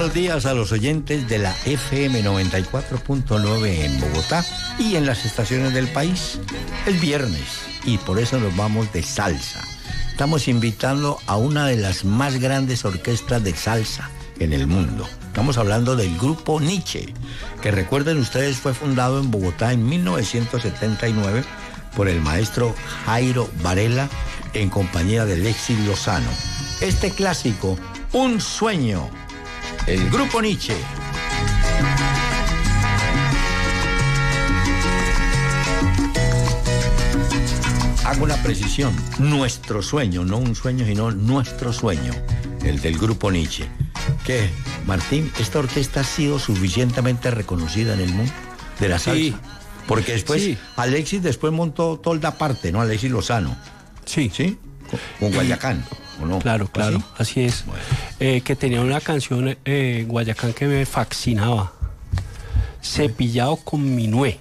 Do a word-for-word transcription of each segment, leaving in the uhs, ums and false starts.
buenos días a los oyentes de la F M noventa y cuatro punto nueve en Bogotá y en las estaciones del país. Es viernes y por eso nos vamos de salsa. Estamos invitando a una de las más grandes orquestas de salsa en el mundo. Estamos hablando del grupo Nietzsche, que recuerden ustedes fue fundado en Bogotá en mil novecientos setenta y nueve por el maestro Jairo Varela en compañía de Alexis Lozano. Este clásico, Un Sueño, el grupo Nietzsche. Hago una precisión, nuestro sueño, no un sueño, sino nuestro sueño, el del grupo Nietzsche. ¿Qué, Martín? ¿Esta orquesta ha sido suficientemente reconocida en el mundo de la salsa? Sí. Porque después, sí. Alexis después montó Tolda aparte, ¿no? Alexis Lozano. Sí. ¿Sí? Con, con Guayacán, ¿o no? Claro, claro, ¿así? Así es. Bueno. Eh, que tenía una canción, eh, Guayacán, que me fascinaba. Cepillado con Minué.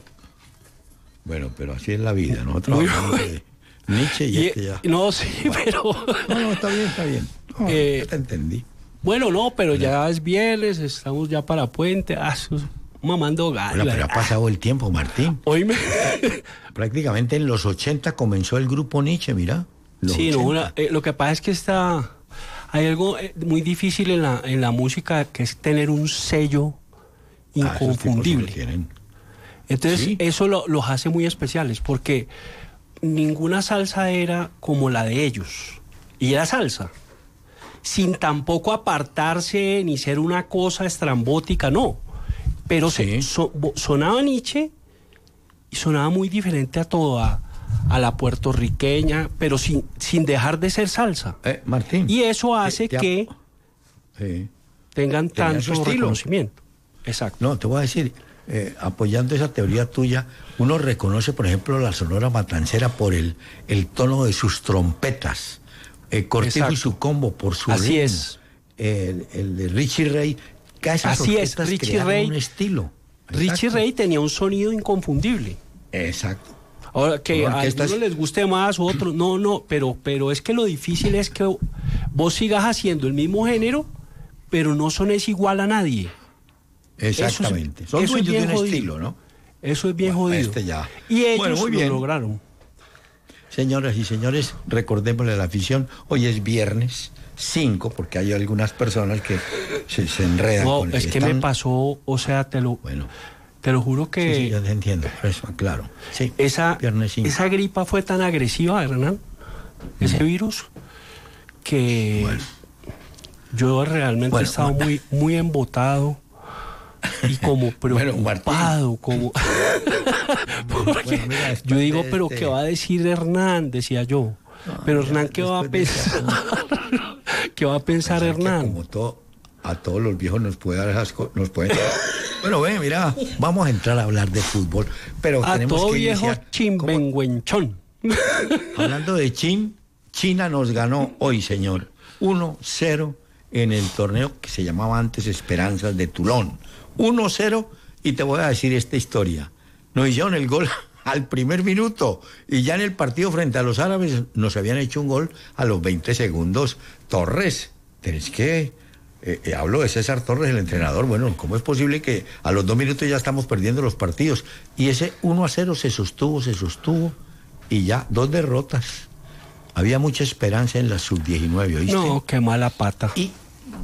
Bueno, pero así es la vida, nosotros hablamos de Nietzsche y, y este ya. No, sí, bueno. pero... No, no, está bien, está bien. No, eh, ya te entendí. Bueno, no, pero bueno. Ya es viernes, estamos ya para Puente. Ah, mamando gallo. Bueno, pero ha pasado el tiempo, Martín. Hoy me... Prácticamente en los ochenta comenzó el grupo Nietzsche, mira. Sí, no, una, eh, lo que pasa es que está... Hay algo eh, muy difícil en la, en la música, que es tener un sello inconfundible. Ah, Entonces, ¿sí? Eso lo, los hace muy especiales, porque ninguna salsa era como la de ellos. Y era salsa. Sin tampoco apartarse ni ser una cosa estrambótica, no. Pero sí. se, so, sonaba Nietzsche y sonaba muy diferente a todo, a, a la puertorriqueña, pero sin, sin dejar de ser salsa. Eh, Martín. Y eso hace te, te que sí. tengan tanto reconocimiento. Exacto. No, te voy a decir, eh, apoyando esa teoría tuya, uno reconoce, por ejemplo, la Sonora Matancera por el, el tono de sus trompetas, eh, Cortijo Exacto. y su combo por su Así ritmo, es. El, el de Richie Ray. Así es, Richie Ray. Un estilo. Richie Exacto. Ray tenía un sonido inconfundible. Exacto. Ahora, que a algunos les guste más, otros no, no, pero, pero es que lo difícil es que vos sigas haciendo el mismo género, pero no sones igual a nadie. Exactamente. Eso es, Son dueños de un jodido. estilo, ¿no? Eso es bien bueno, jodido. Este ya. Y ellos bueno, muy bien. lo lograron. Señoras y señores, recordémosle a la afición, hoy es viernes cinco, porque hay algunas personas que se, se enredan no, con es que están... me pasó, o sea, te lo, bueno, te lo juro que... Sí, sí, ya te entiendo, eso, claro. Sí, esa, viernes cinco. Esa gripa fue tan agresiva, Hernán, ese mm. virus, que bueno. yo realmente bueno, he estado bueno. muy, muy embotado y como preocupado, bueno, como... Porque bueno, mira, yo digo, pero este... ¿qué va a decir Hernán? Decía yo. No, pero Hernán, ¿qué va a pensar? ¿Qué va a pensar Hernán? Como todo, a todos los viejos nos puede dar esas cosas, nos puede... Bueno, ve, mira, vamos a entrar a hablar de fútbol, pero a tenemos todo que viejo chimbenguenchón. Hablando de Chin, China nos ganó hoy, señor, uno cero en el torneo que se llamaba antes Esperanzas de Toulon. uno cero, y te voy a decir esta historia. Nos hicieron el gol al primer minuto y ya en el partido frente a los árabes nos habían hecho un gol a los veinte segundos. Torres, tenés que... Eh, eh, hablo de César Torres, el entrenador. Bueno, ¿cómo es posible que a los dos minutos ya estamos perdiendo los partidos? Y ese uno a cero se sostuvo, se sostuvo y ya dos derrotas. Había mucha esperanza en la sub diecinueve, ¿oíste? No, qué mala pata. Y...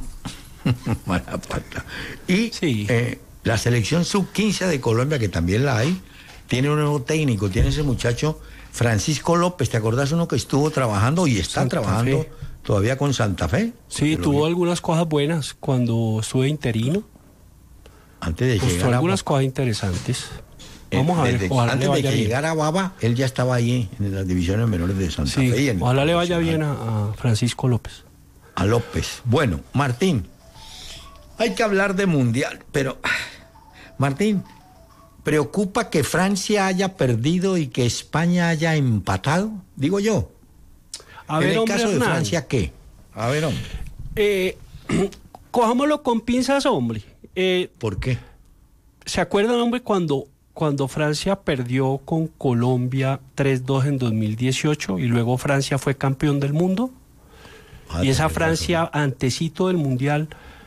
mala pata. Y sí. eh, la selección sub quince de Colombia, que también la hay, tiene un nuevo técnico, tiene ese muchacho Francisco López. ¿Te acordás uno que estuvo trabajando y está Santa trabajando Fe. Todavía con Santa Fe? Sí, tuvo algunas cosas buenas cuando estuve interino. Antes de pues llegar a algunas a... cosas interesantes. Vamos eh, a ver, ojalá antes le vaya de que bien. llegara Baba, él ya estaba ahí en las divisiones menores de Santa sí, Fe. Y en ojalá le vaya bien a, a Francisco López. A López. Bueno, Martín, hay que hablar de mundial, pero... Martín, ¿preocupa que Francia haya perdido y que España haya empatado? Digo yo. A ver, en el hombre, caso de Hernán. Francia, ¿qué? A ver, hombre. Eh, cojámoslo con pinzas, hombre. Eh, ¿Por qué? ¿Se acuerdan, hombre, cuando, cuando Francia perdió con Colombia tres dos en dos mil dieciocho y luego Francia fue campeón del mundo? Ah, y esa Francia, razón. Antecito del Mundial,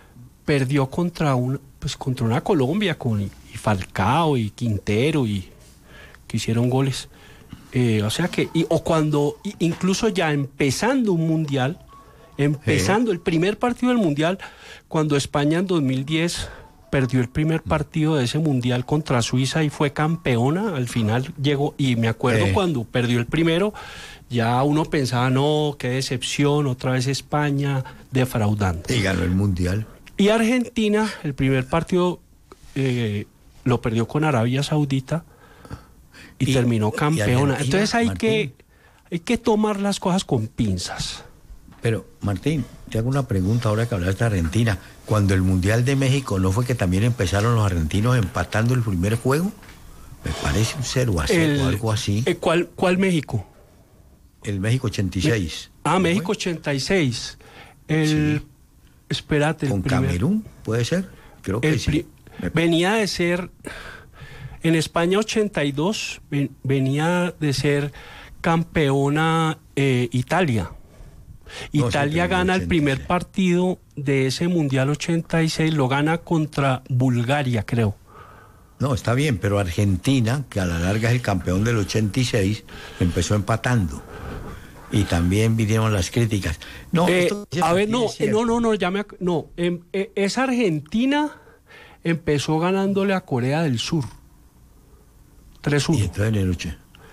perdió contra una, pues contra una Colombia con y Falcao y Quintero y que hicieron goles. Eh, o sea que, y, o cuando, incluso ya empezando un mundial, empezando sí. el primer partido del mundial, cuando España en dos mil diez perdió el primer partido de ese mundial contra Suiza y fue campeona, al final llegó, y me acuerdo eh. cuando perdió el primero, ya uno pensaba, no, qué decepción, otra vez España defraudando. Y ganó el mundial. Y Argentina, el primer partido eh, lo perdió con Arabia Saudita y, y terminó campeona. Y Entonces hay que, hay que tomar las cosas con pinzas. Pero, Martín, te hago una pregunta ahora que hablaste de Argentina. Cuando el Mundial de México, ¿no fue que también empezaron los argentinos empatando el primer juego? Me parece un cero a cero o algo así. Eh, ¿cuál, ¿Cuál México? El México ochenta y seis. Ah, México ochenta y seis. El, sí. Espérate. ¿Con primer, Camerún? ¿Puede ser? Creo que sí. Venía de ser, en España ochenta y dos, ven, venía de ser campeona eh, Italia. No, Italia gana el primer partido de ese Mundial ochenta y seis, lo gana contra Bulgaria, creo. No, está bien, pero Argentina, que a la larga es el campeón del ochenta y seis, empezó empatando. Y también vinieron las críticas. No, eh, esto a ver, no, no, no, no, ya me, no, eh, eh, esa Argentina empezó ganándole a Corea del Sur. tres uno. Y entonces en el,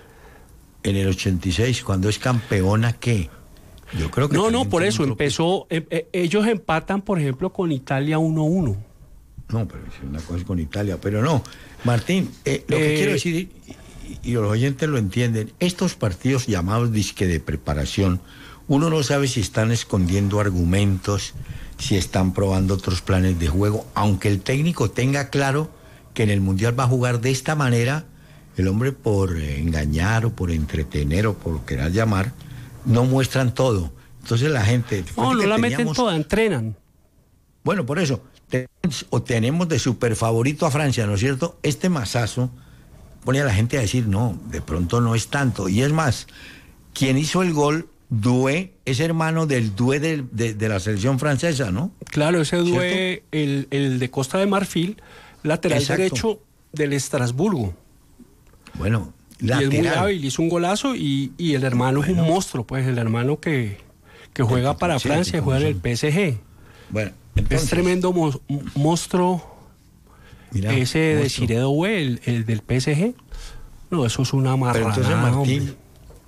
en el ochenta y seis, cuando es campeona, ¿qué? Yo creo que no, no, por eso empezó, eh, eh, ellos empatan, por ejemplo, con Italia uno uno. No, pero es una cosa con Italia, pero no. Martín, eh, lo que eh, quiero decir, y, y los oyentes lo entienden, estos partidos llamados disque de preparación, uno no sabe si están escondiendo argumentos, si están probando otros planes de juego, aunque el técnico tenga claro que en el Mundial va a jugar de esta manera, el hombre por engañar o por entretener o por querer llamar, no muestran todo. Entonces la gente... No, no la teníamos, meten toda, entrenan. Bueno, por eso, tenemos, o tenemos de super favorito a Francia, ¿no es cierto? Este masazo pone a la gente a decir, no, de pronto no es tanto. Y es más, quien hizo el gol, Doué, es hermano del Doué de, de, de la selección francesa, ¿no? Claro, ese Doué, el, el de Costa de Marfil, lateral Exacto. derecho del Estrasburgo. Bueno... Lateral. Y es muy hábil, hizo un golazo y, y el hermano bueno. es un monstruo, pues el hermano que, que juega entonces, para Francia, sí, juega en el P S G. Bueno, entonces, es tremendo mo monstruo mira, ese de Desiré Doué, el, el del P S G. No, eso es una marranada. Pero entonces, Martín, hombre.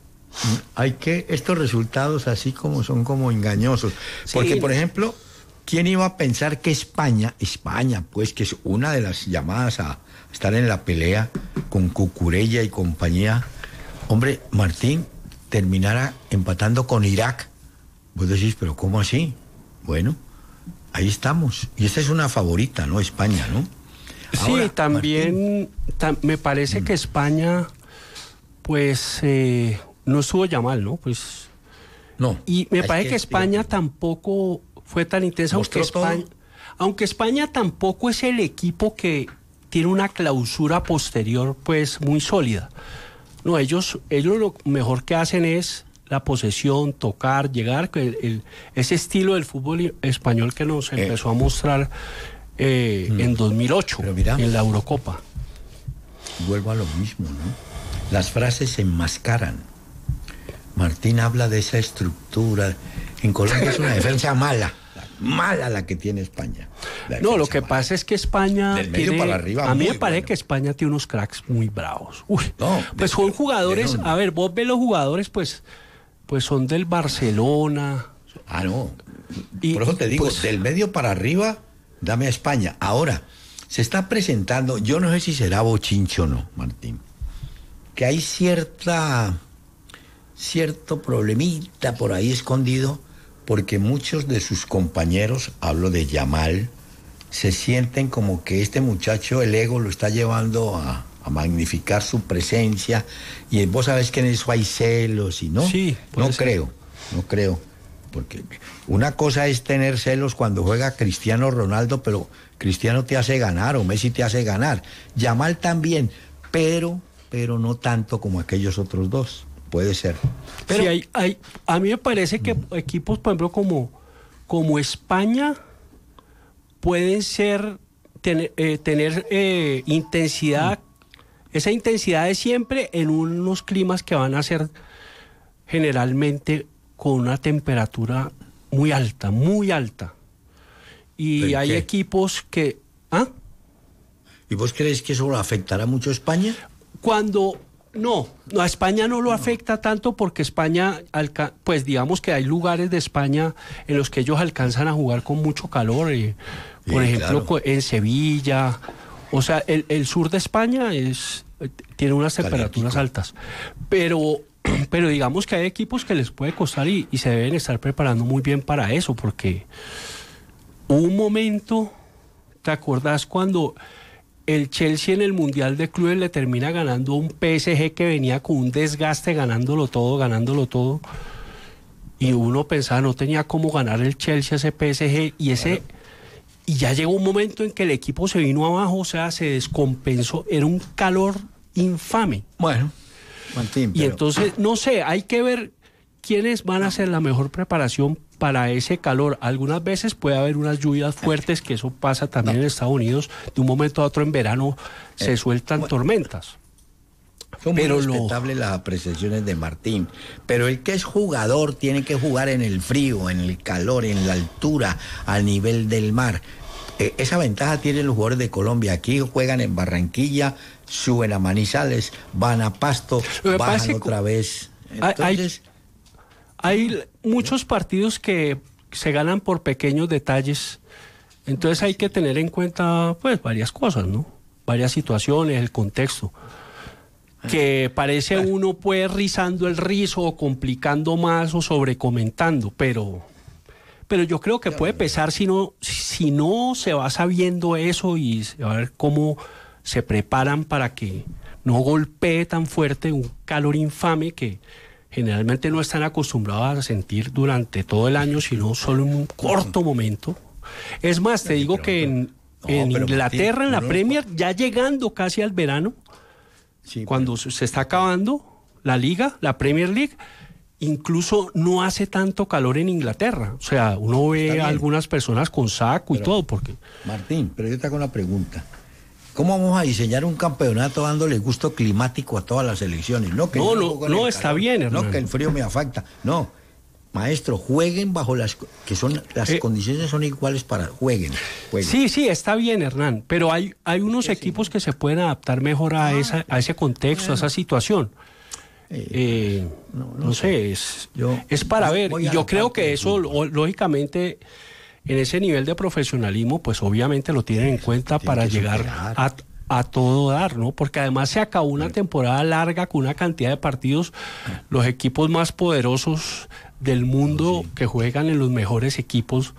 hay que, estos resultados así como son como engañosos. Sí. Porque, por ejemplo, ¿quién iba a pensar que España, España, pues que es una de las llamadas a estar en la pelea con Cucurella y compañía, hombre, Martín, terminara empatando con Irak? Vos decís, pero ¿cómo así? Bueno, ahí estamos. Y esta es una favorita, ¿no? España, ¿no? Sí, ahora, también tam, me parece mm. que España, pues, eh, no estuvo ya mal, ¿no? Pues, no. Y me parece que, que España tampoco fue tan intensa, aunque España, aunque España tampoco es el equipo que tiene una clausura posterior, pues, muy sólida. No, ellos, ellos lo mejor que hacen es la posesión, tocar, llegar, el, el, ese estilo del fútbol español que nos eh. empezó a mostrar eh, mm. en dos mil ocho, mira, en la Eurocopa. Vuelvo a lo mismo, ¿no? Las frases se enmascaran. Martín habla de esa estructura. En Colombia es una defensa mala. Mala la que tiene España. No, lo que mala. pasa es que España Del medio tiene, para arriba, a mí me parece bueno. que España tiene unos cracks muy bravos. Uy, no, pues son jugadores, a ver, vos ves los jugadores, pues, pues son del Barcelona. Ah, no. Y, por eso te digo, pues, del medio para arriba, dame a España. Ahora, se está presentando, yo no sé si será bochincho o no, Martín, que hay cierta, cierto problemita por ahí escondido, porque muchos de sus compañeros, hablo de Yamal, se sienten como que este muchacho, el ego, lo está llevando a, a magnificar su presencia, y vos sabés que en eso hay celos, y no, sí, no ser. creo, no creo, porque una cosa es tener celos cuando juega Cristiano Ronaldo, pero Cristiano te hace ganar, o Messi te hace ganar, Yamal también, pero, pero no tanto como aquellos otros dos. Puede ser. Pero sí, hay, hay, a mí me parece que equipos, por ejemplo, como, como España, pueden ser, ten, eh, tener eh, intensidad, esa intensidad de siempre en unos climas que van a ser generalmente con una temperatura muy alta, muy alta. Y hay qué? equipos que... ¿ah? ¿Y vos crees que eso afectará mucho a España? Cuando... No, no, a España no lo afecta tanto porque España, alca, pues digamos que hay lugares de España en los que ellos alcanzan a jugar con mucho calor, eh, sí, por ejemplo claro. en Sevilla, o sea, el, el sur de España es tiene unas temperaturas Calientico. altas, pero, pero digamos que hay equipos que les puede costar y, y se deben estar preparando muy bien para eso, porque hubo un momento, ¿te acordás cuando el Chelsea en el Mundial de Clubes le termina ganando a un P S G que venía con un desgaste, ganándolo todo, ganándolo todo? Y uno pensaba, no tenía cómo ganar el Chelsea a ese P S G, y ese claro. y ya llegó un momento en que el equipo se vino abajo, o sea, se descompensó, era un calor infame. Bueno, Martín, y pero... entonces, no sé, hay que ver quiénes van a hacer la mejor preparación para ese calor. Algunas veces puede haber unas lluvias fuertes, que eso pasa también no. en Estados Unidos, de un momento a otro en verano se eh, sueltan bueno, tormentas. Son muy respetables lo... las apreciaciones de Martín, pero el que es jugador tiene que jugar en el frío, en el calor, en la altura, a nivel del mar. Eh, esa ventaja tienen los jugadores de Colombia. Aquí juegan en Barranquilla, suben a Manizales, van a Pasto, bajan otra vez. Entonces... Hay... Hay muchos partidos que se ganan por pequeños detalles, entonces hay que tener en cuenta pues varias cosas, ¿no? Varias situaciones, el contexto. Que parece uno puede rizando el rizo o complicando más o sobrecomentando, pero, pero yo creo que puede pesar si no, si no se va sabiendo eso y se va a ver cómo se preparan para que no golpee tan fuerte un calor infame que generalmente no están acostumbrados a sentir durante todo el año, sino solo en un corto momento. Es más, te digo que en, en Inglaterra, en la Premier, ya llegando casi al verano, sí, cuando pero... se está acabando la liga, la Premier League, incluso no hace tanto calor en Inglaterra. O sea, uno ve a algunas personas con saco pero, y todo, porque... Martín, pero yo te hago una pregunta. ¿Cómo vamos a diseñar un campeonato dándole gusto climático a todas las selecciones? No, que no, no, no está calor, bien, hermano. No, que el frío me afecta. No, maestro, jueguen bajo las... que son las eh, condiciones son iguales para... Jueguen, jueguen. Sí, sí, está bien, Hernán, pero hay, hay unos sí, equipos sí. que se pueden adaptar mejor a, ah, esa, a ese contexto, bueno. a esa situación. Eh, eh, no, no, no sé, sé, es, yo, es para yo ver. Y yo creo que eso, lógicamente... En ese nivel de profesionalismo, pues obviamente lo tienen en cuenta Tiene para llegar a, a todo dar, ¿no? Porque además se acabó una temporada larga con una cantidad de partidos, los equipos más poderosos del mundo sí. que juegan en los mejores equipos,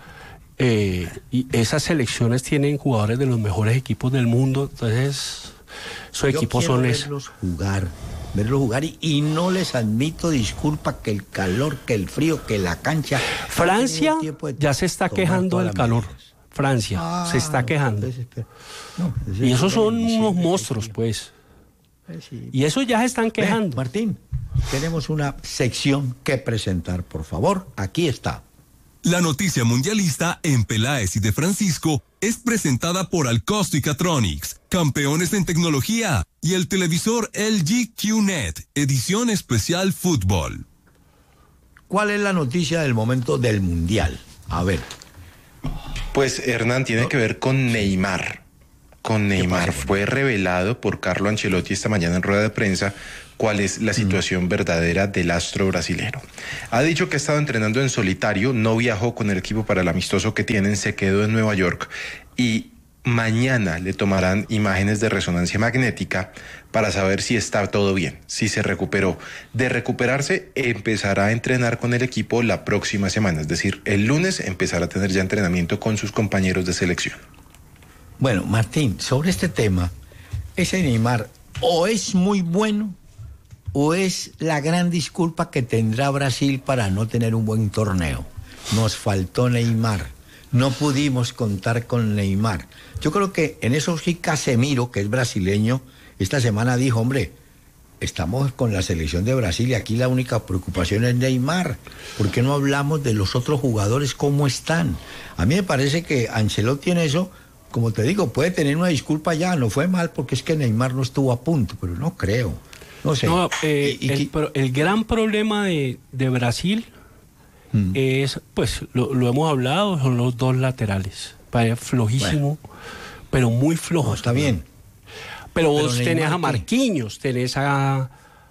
eh, y esas selecciones tienen jugadores de los mejores equipos del mundo, entonces esos Yo equipos son esos. Verlos jugar. verlos jugar y, y no les admito disculpa que el calor, que el frío, que la cancha. Francia ya se está quejando del calor. Medidas. Francia ah, se está quejando. Entonces, no, y esos son unos monstruos, pues. Eh, sí. Y eso ya se están quejando. Ven, Martín, tenemos una sección que presentar, por favor. Aquí está. La noticia mundialista en Peláez y de Francisco es presentada por Alcosticatronics, campeones en tecnología, y el televisor L G Q Net, edición especial fútbol. ¿Cuál es la noticia del momento del mundial? A ver. Pues Hernán, tiene ¿No? que ver con Neymar. Con Neymar fue revelado por Carlo Ancelotti esta mañana en rueda de prensa cuál es la situación mm. verdadera del astro brasilero. Ha dicho que ha estado entrenando en solitario, no viajó con el equipo para el amistoso que tienen, se quedó en Nueva York y mañana le tomarán imágenes de resonancia magnética para saber si está todo bien, si se recuperó. De recuperarse, empezará a entrenar con el equipo la próxima semana, es decir, el lunes empezará a tener ya entrenamiento con sus compañeros de selección. Bueno, Martín, sobre este tema, ese Neymar o es muy bueno o es la gran disculpa que tendrá Brasil para no tener un buen torneo. Nos faltó Neymar, no pudimos contar con Neymar. Yo creo que en eso sí Casemiro, que es brasileño, esta semana dijo, hombre, estamos con la selección de Brasil y aquí la única preocupación es Neymar. ¿Por qué no hablamos de los otros jugadores cómo están? A mí me parece que Ancelotti en eso, como te digo, puede tener una disculpa ya, no fue mal porque es que Neymar no estuvo a punto, pero no creo. No sé. No, eh, y, y, el, pro, el gran problema de, de Brasil hmm. es, pues, lo, lo hemos hablado, son los dos laterales. Flojísimo, bueno. pero muy flojo. No, está bien. Pero vos pero tenés a Marquinhos, tenés a,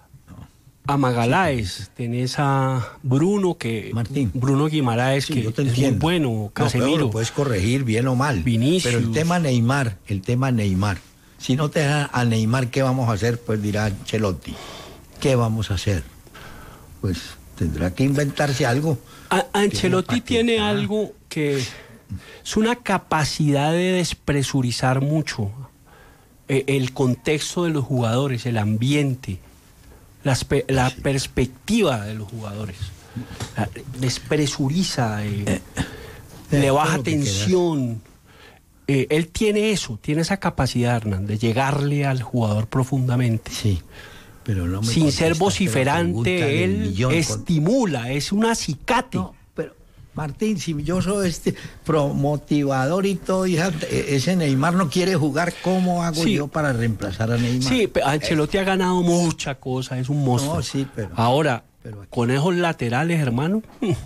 a Magaláes, tenés a Bruno, que Martín. Bruno Guimaraes, sí, que es entiendo. muy bueno, Casemiro. No, lo puedes corregir bien o mal. Vinicius. Pero el tema Neymar, el tema Neymar. Si no te dejan a Neymar, ¿qué vamos a hacer? Pues dirá Ancelotti. ¿Qué vamos a hacer? Pues tendrá que inventarse algo. A, Ancelotti tiene, tiene algo que es una capacidad de despresurizar mucho el contexto de los jugadores, el ambiente, las, la sí. perspectiva de los jugadores. La, despresuriza, eh, eh, le baja tensión. Eh, él tiene eso, tiene esa capacidad, Hernán, de llegarle al jugador profundamente. Sí, pero no me sin ser vociferante, él estimula, con... es un acicate. No, pero Martín, si yo soy este promotivador y todo, y ese Neymar no quiere jugar, ¿cómo hago sí. yo para reemplazar a Neymar? Sí, Ancelotti eh. ha ganado mucha cosa, es un monstruo. No, sí, pero... Ahora, pero con esos laterales, hermano...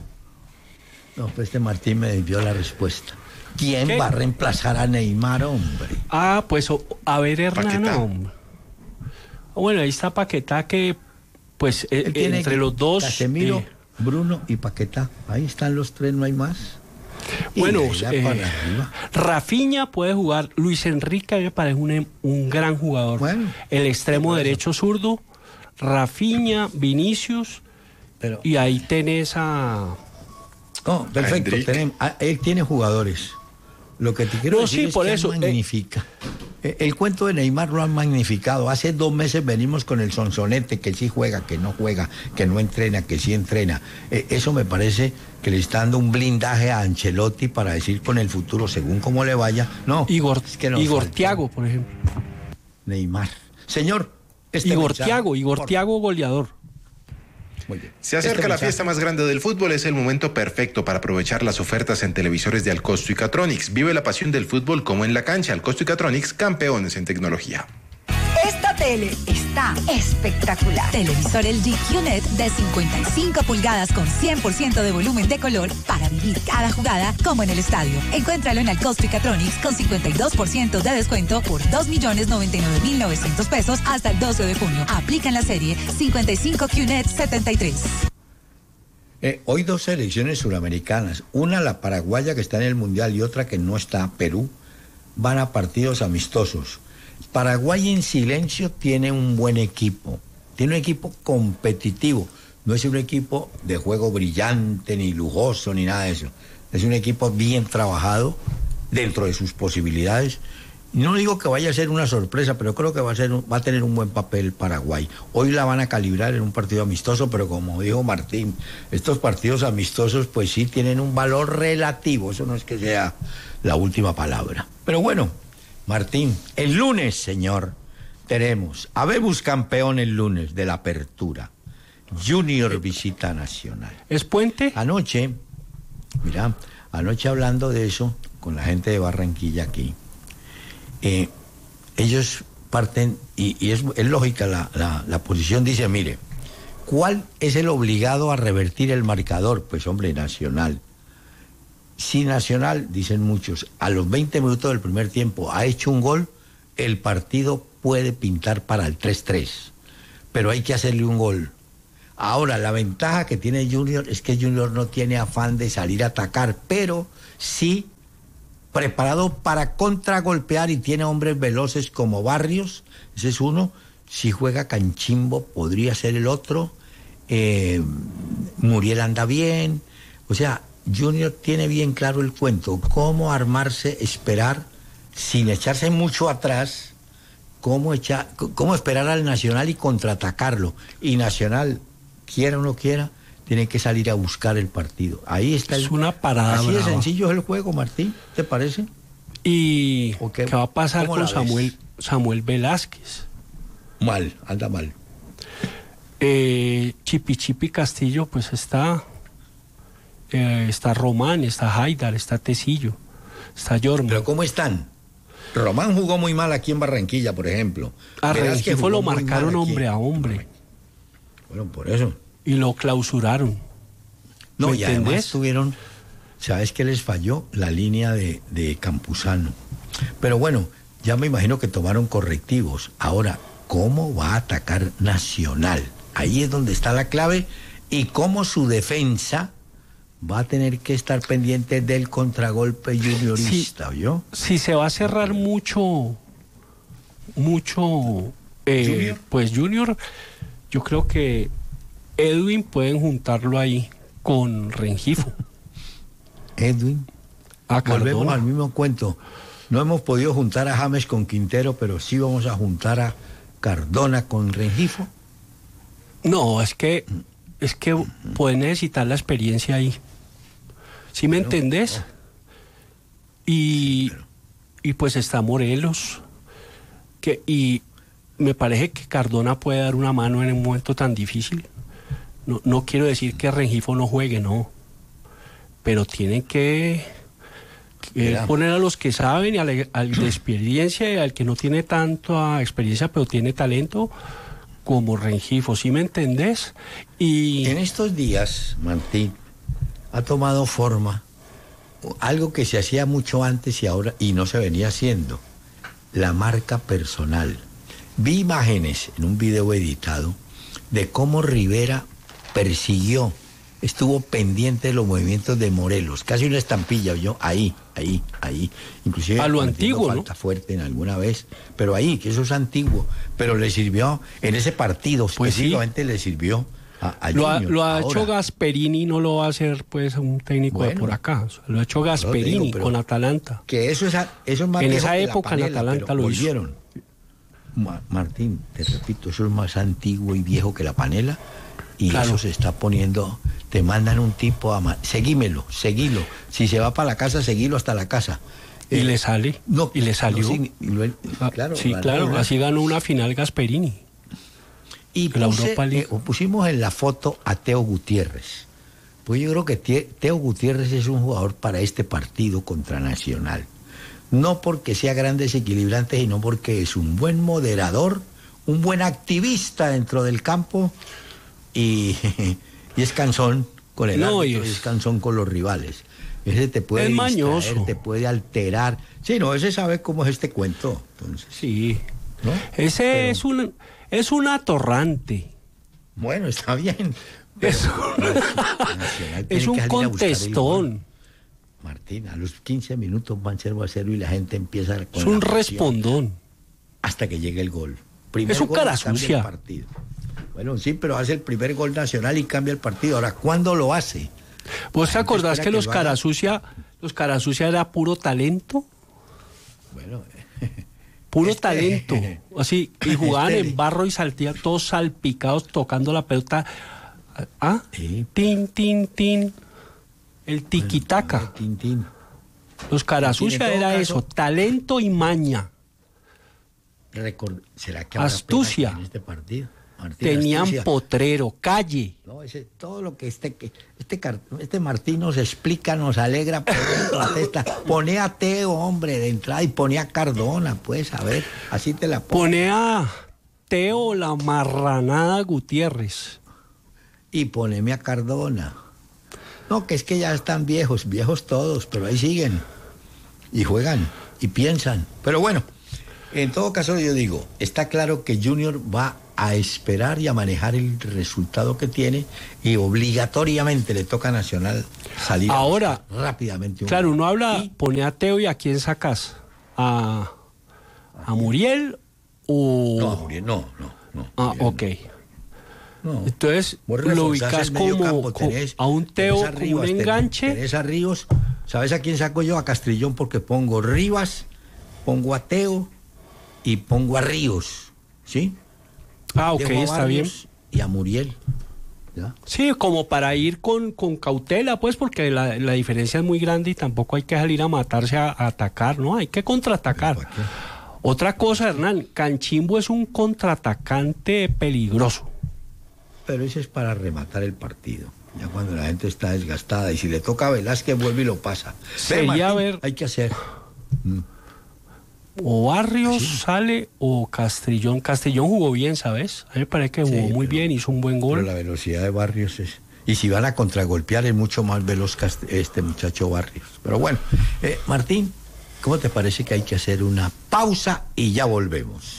No, pues este Martín me dio la respuesta. ¿Quién ¿Qué? va a reemplazar a Neymar, hombre? Ah, pues, a ver, Hernán, hombre. Bueno, ahí está Paquetá, que, pues, eh, entre los dos... Casemiro, eh, Bruno y Paquetá. Ahí están los tres, no hay más. Bueno, eh, Rafinha puede jugar. Luis Enrique me parece un, un gran jugador. Bueno, el extremo derecho zurdo, Rafinha, Vinicius, pero, y ahí tenés a... No, perfecto. Tenemos, él tiene jugadores. Lo que te quiero no, decir sí, es por que eso, magnifica. Eh, el cuento de Neymar lo han magnificado. Hace dos meses venimos con el sonsonete, que sí juega, que no juega, que no entrena, que sí entrena. Eh, eso me parece que le está dando un blindaje a Ancelotti para decir con el futuro, según cómo le vaya. No, Igor, es que Igor Thiago, por ejemplo. Neymar. Señor, este Igor mensaje, Thiago, Igor por... Thiago goleador. Se acerca este la fiesta más grande del fútbol, es el momento perfecto para aprovechar las ofertas en televisores de Alcosto y Catronics. Vive la pasión del fútbol como en la cancha. Alcosto y Catronics, campeones en tecnología. Esta tele está espectacular. Televisor L G Q N E T de cincuenta y cinco pulgadas con cien por ciento de volumen de color para vivir cada jugada como en el estadio. Encuéntralo en Alcosto y Catronics con cincuenta y dos por ciento de descuento por dos millones noventa y nueve mil novecientos pesos hasta el doce de junio. Aplica en la serie cincuenta y cinco Q N E T setenta y tres. Eh, hoy dos selecciones suramericanas, una la paraguaya que está en el Mundial y otra que no está, Perú, van a partidos amistosos. Paraguay en silencio tiene un buen equipo, tiene un equipo competitivo, no es un equipo de juego brillante, ni lujoso, ni nada de eso. Es un equipo bien trabajado dentro de sus posibilidades. No digo que vaya a ser una sorpresa, pero creo que va a, ser, va a tener un buen papel Paraguay. Hoy la van a calibrar en un partido amistoso, pero como dijo Martín, estos partidos amistosos pues sí tienen un valor relativo, eso no es que sea la última palabra. Pero bueno, Martín, el lunes, señor, tenemos habemos campeón el lunes de la apertura. Junior visita Nacional. ¿Es puente? Anoche, mira, anoche hablando de eso con la gente de Barranquilla aquí, eh, ellos parten, y, y es, es lógica la, la, la posición, dice, mire, ¿cuál es el obligado a revertir el marcador? Pues hombre, Nacional. Si Nacional, dicen muchos, a los veinte minutos del primer tiempo ha hecho un gol, el partido puede pintar para el tres tres, pero hay que hacerle un gol. Ahora, la ventaja que tiene Junior es que Junior no tiene afán de salir a atacar, pero sí preparado para contragolpear y tiene hombres veloces como Barrios, ese es uno. Si juega Canchimbo podría ser el otro. eh, Muriel anda bien, o sea, Junior tiene bien claro el cuento, cómo armarse, esperar, sin echarse mucho atrás, cómo, echar, cómo esperar al Nacional y contraatacarlo. Y Nacional, quiera o no quiera, tiene que salir a buscar el partido. Ahí está. Es el, una parada. Así de brava. sencillo es el juego, Martín, ¿te parece? ¿Y qué, qué va a pasar con Samuel, Samuel Velázquez? Mal, anda mal. Eh, Chipi Chipi Castillo, pues está, eh, está Román, está Haidar, está Tecillo, está Yorma. ¿Pero cómo están? Román jugó muy mal aquí en Barranquilla, por ejemplo. A Rengifo lo marcaron hombre a hombre. Bueno, por eso. Y lo clausuraron. No, y entendés? Además tuvieron, ¿sabes qué les falló? La línea de, de Campuzano. Pero bueno, ya me imagino que tomaron correctivos. Ahora, ¿cómo va a atacar Nacional? Ahí es donde está la clave, y cómo su defensa va a tener que estar pendiente del contragolpe juniorista, sí, ¿oyó? Si se va a cerrar mucho, mucho, eh, ¿Junior? Pues Junior, yo creo que Edwin pueden juntarlo ahí con Rengifo. Edwin. A Volvemos al mismo cuento. No hemos podido juntar a James con Quintero, pero sí vamos a juntar a Cardona con Rengifo. No, es que es que pueden necesitar la experiencia ahí. ¿Sí me bueno, entendés? No. Y, y pues está Morelos, que, y me parece que Cardona puede dar una mano en un momento tan difícil. No, no quiero decir que Rengifo no juegue, no. Pero tienen que, que poner a los que saben, y al, al de experiencia, y al que no tiene tanta experiencia, pero tiene talento, como Rengifo, ¿sí me entendés? Y en estos días, Martín, ha tomado forma algo que se hacía mucho antes y ahora, y no se venía haciendo, la marca personal. Vi imágenes en un video editado de cómo Rivera persiguió, estuvo pendiente de los movimientos de Morelos, casi una estampilla, yo ahí, ahí, ahí, inclusive a lo antiguo, falta ¿no? fuerte en alguna vez, pero ahí, que eso es antiguo, pero le sirvió en ese partido, pues específicamente sí. Le sirvió a, a lo Junior. Ha, lo ha Ahora, hecho Gasperini, no lo va a hacer pues un técnico bueno, de por acá, lo ha hecho Gasperini digo, con Atalanta. Que eso es, eso es más en esa época panela, en Atalanta lo volvieron. hizo. Martín, te repito, eso es más antiguo y viejo que la panela. Y claro. Eso se está poniendo, te mandan un tipo a... Seguímelo, seguilo. Si se va para la casa, seguilo hasta la casa. Y eh, le sale. No, y le salió. No, sí, lo, claro, sí, claro, una... así ganó una final Gasperini. Y puse, eh, pusimos en la foto a Teo Gutiérrez. Pues yo creo que Teo Gutiérrez es un jugador para este partido contra Nacional. No porque sea gran desequilibrante, sino porque es un buen moderador, un buen activista dentro del campo. Y, y es cansón con el no, árbitro, es... es cansón con los rivales. Ese te puede distraer, te puede alterar. Sí, no, ese sabe cómo es este cuento. Entonces, sí. ¿no? Ese Pero... es un es un atorrante. Bueno, está bien. Es un, es un contestón. Martín, a los quince minutos van cero a cero y la gente empieza con es un respondón. Hasta que llegue el gol. Primer es un gol cara sucia. Partido. Bueno, sí, pero hace el primer gol Nacional y cambia el partido. Ahora, ¿cuándo lo hace? ¿Vos te acordás que, que los cara sucia, los cara sucia era puro talento? Bueno, puro este... talento. Así, y jugaban este... en barro y saltían todos salpicados tocando la pelota. ¿Ah? Sí. Tin, tin, tin. El tiquitaca. Bueno, tin, tin. Los cara sucia era caso... eso, talento y maña. Record... ¿Será que astucia en este partido? Martín, tenían astucia. Potrero, calle. No, ese, todo lo que este, este, este Martín nos explica, nos alegra, protesta. Pone a Teo, hombre, de entrada, y pone a Cardona, pues, a ver, así te la pongo. Pone a Teo la marranada Gutiérrez. Y poneme a Cardona. No, que es que ya están viejos, viejos todos, pero ahí siguen. Y juegan, y piensan. Pero bueno, en todo caso yo digo, está claro que Junior va a esperar y a manejar el resultado que tiene, y obligatoriamente le toca a Nacional salir ahora rápidamente. Claro, uno habla, y... pone a Teo, y ¿a quién sacas? ¿A, a Muriel o...? No, a Muriel, no, no. no ah, Muriel, ok. No. Entonces, lo ubicas como, campo, tenés, a un Teo con Rivas, un enganche. Tenés a Ríos, ¿sabes a quién saco yo? A Castrillón, porque pongo Rivas, pongo a Teo y pongo a Ríos, ¿sí? Ah, ok, está bien. Y a Muriel. ¿Ya? Sí, como para ir con, con cautela, pues, porque la, la diferencia es muy grande y tampoco hay que salir a matarse a, a atacar, ¿no? Hay que contraatacar. Otra cosa, Hernán, Canchimbo es un contraatacante peligroso. Pero ese es para rematar el partido. Ya cuando la gente está desgastada y si le toca a Velázquez vuelve y lo pasa. Sería Martín, ver... hay que hacer... Mm. O Barrios sí. sale o Castrillón. Castrillón jugó bien, ¿sabes? A mí me parece que jugó sí, muy bien, hizo un buen gol. Pero la velocidad de Barrios es... Y si van a contragolpear es mucho más veloz Cast... este muchacho Barrios. Pero bueno, eh, Martín, ¿cómo te parece que hay que hacer una pausa y ya volvemos?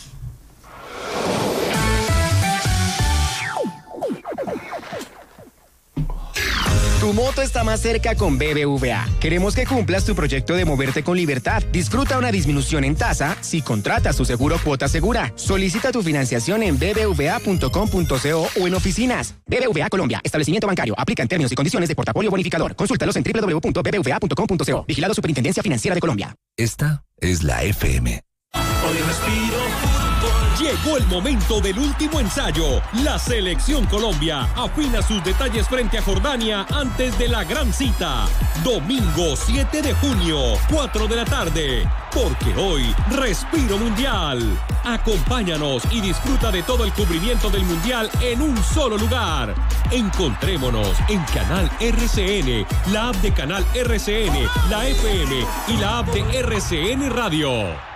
Tu moto está más cerca con B B V A. Queremos que cumplas tu proyecto de moverte con libertad. Disfruta una disminución en tasa si contratas tu seguro cuota segura. Solicita tu financiación en b b v a punto com punto co o en oficinas. B B V A Colombia, establecimiento bancario. Aplica en términos y condiciones de portafolio bonificador. Consúltalos en w w w punto b b v a punto com punto co. Vigilado Superintendencia Financiera de Colombia. Esta es la F M. Hoy respiro fútbol. Llegó el momento del último ensayo. La Selección Colombia afina sus detalles frente a Jordania antes de la gran cita. Domingo siete de junio, cuatro de la tarde. Porque hoy respiro mundial. Acompáñanos y disfruta de todo el cubrimiento del mundial en un solo lugar. Encontrémonos en Canal R C N, la app de Canal R C N, la F M y la app de R C N Radio.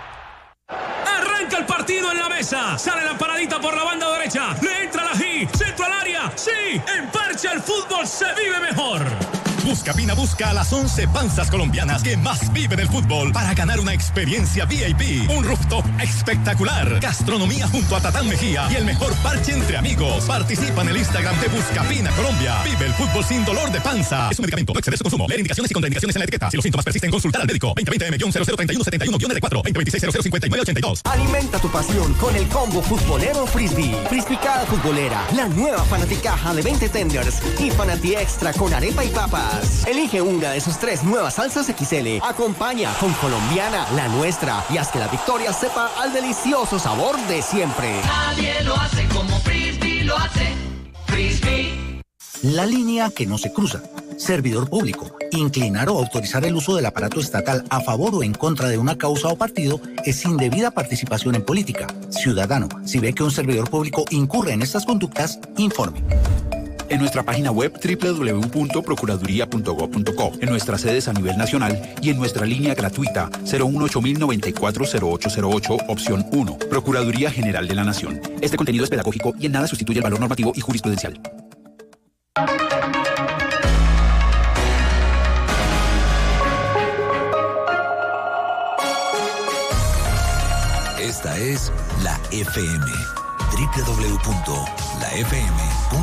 Arranca el partido en la mesa. Sale la paradita por la banda derecha. Le entra la G. Centro al área. Sí. En Parcha el fútbol se vive mejor. Buscapina busca a las once panzas colombianas que más viven el fútbol para ganar una experiencia V I P, un rooftop espectacular, gastronomía junto a Tatán Mejía y el mejor parche entre amigos. Participa en el Instagram de Buscapina Colombia. Vive el fútbol sin dolor de panza. Es un medicamento, no excede su consumo. Leer indicaciones y contraindicaciones en la etiqueta. Si los síntomas persisten, consultar al médico. veinte veinte M cero cero tres uno siete uno D cuatro, veinte veintiséis cero cero cincuenta y nueve ochenta y dos. Alimenta tu pasión con el combo futbolero Frisbee. Frisbicada futbolera, la nueva fanaticaja de veinte tenders y fanati extra con arepa y papas. Elige una de sus tres nuevas salsas X L. Acompaña con colombiana, la nuestra, y haz que la victoria sepa al delicioso sabor de siempre. Nadie lo hace como Frisbee lo hace. Frisbee. La línea que no se cruza. Servidor público. Inclinar o autorizar el uso del aparato estatal a favor o en contra de una causa o partido es indebida participación en política. Ciudadano, si ve que un servidor público incurre en estas conductas, informe. En nuestra página web doble u doble u doble u punto procuraduría punto gob punto co, en nuestras sedes a nivel nacional y en nuestra línea gratuita cero uno ocho mil noventa y cuatro cero ocho cero ocho, opción uno. Procuraduría General de la Nación. Este contenido es pedagógico y en nada sustituye el valor normativo y jurisprudencial. Esta es la F M. doble u doble u doble u punto la f m punto co